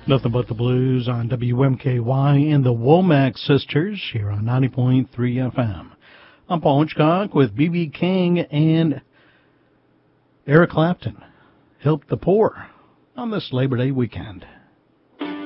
Nothing but the blues on WMKY and the Womack Sisters here on 90.3 FM. I'm Paul Hitchcock with B.B. King and Eric Clapton. Help the poor on this Labor Day weekend.